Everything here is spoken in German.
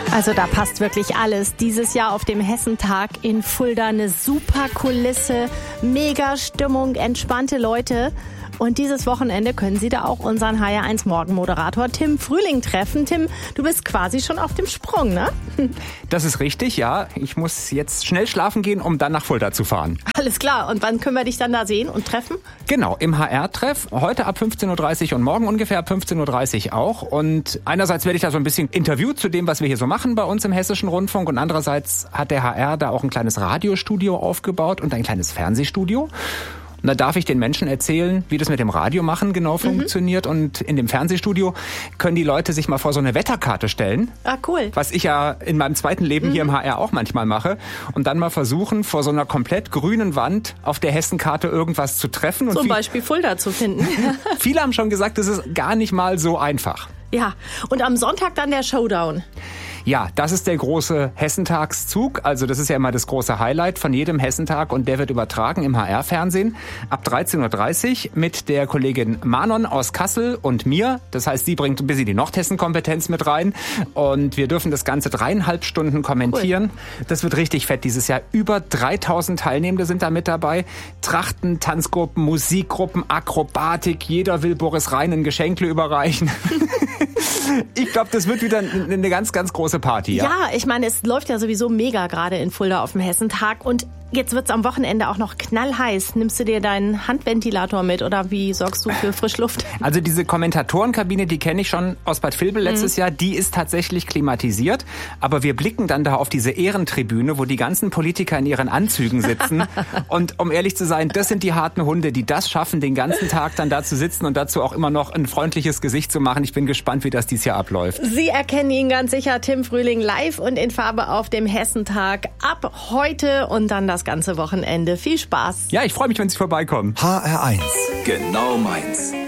Also da passt wirklich alles. Dieses Jahr auf dem Hessentag in Fulda eine super Kulisse, mega Stimmung, entspannte Leute. Und dieses Wochenende können Sie da auch unseren HR1 Morgenmoderator Tim Frühling treffen. Tim, du bist quasi schon auf dem Sprung, ne? Das ist richtig, ja. Ich muss jetzt schnell schlafen gehen, um dann nach Fulda zu fahren. Alles klar. Und wann können wir dich dann da sehen und treffen? Genau, im HR-Treff. Heute ab 15.30 Uhr und morgen ungefähr ab 15.30 Uhr auch. Und einerseits werde ich da so ein bisschen interviewt zu dem, was wir hier so machen bei uns im Hessischen Rundfunk. Und andererseits hat der HR da auch ein kleines Radiostudio aufgebaut und ein kleines Fernsehstudio. Und da darf ich den Menschen erzählen, wie das mit dem Radio machen genau funktioniert. Und in dem Fernsehstudio können die Leute sich mal vor so eine Wetterkarte stellen. Ah, cool. Was ich ja in meinem zweiten Leben hier im HR auch manchmal mache. Und dann mal versuchen, vor so einer komplett grünen Wand auf der Hessenkarte irgendwas zu treffen. Und Zum Beispiel Fulda zu finden. Viele haben schon gesagt, das ist gar nicht mal so einfach. Ja, und am Sonntag dann der Showdown. Ja, das ist der große Hessentagszug. Also das ist ja immer das große Highlight von jedem Hessentag und der wird übertragen im HR-Fernsehen ab 13.30 Uhr mit der Kollegin Manon aus Kassel und mir. Das heißt, sie bringt ein bisschen die Nordhessen-Kompetenz mit rein und wir dürfen das Ganze 3,5 Stunden kommentieren. Cool. Das wird richtig fett dieses Jahr. Über 3000 Teilnehmende sind da mit dabei. Trachten, Tanzgruppen, Musikgruppen, Akrobatik. Jeder will Boris Rhein ein Geschenkle überreichen. Ich glaube, das wird wieder eine ganz, ganz große Party. Ja, ich meine, es läuft ja sowieso mega gerade in Fulda auf dem Hessentag. Und jetzt wird's am Wochenende auch noch knallheiß. Nimmst du dir deinen Handventilator mit oder wie sorgst du für Frischluft? Also diese Kommentatorenkabine, die kenne ich schon aus Bad Vilbel letztes Jahr. Die ist tatsächlich klimatisiert. Aber wir blicken dann da auf diese Ehrentribüne, wo die ganzen Politiker in ihren Anzügen sitzen. Und um ehrlich zu sein, das sind die harten Hunde, die das schaffen, den ganzen Tag dann da zu sitzen und dazu auch immer noch ein freundliches Gesicht zu machen. Ich bin gespannt, wie das dieses Jahr abläuft. Sie erkennen ihn ganz sicher, Tim Frühling, live und in Farbe auf dem Hessentag ab heute und dann das ganze Wochenende. Viel Spaß. Ja, ich freue mich, wenn Sie vorbeikommen. HR1. Genau meins.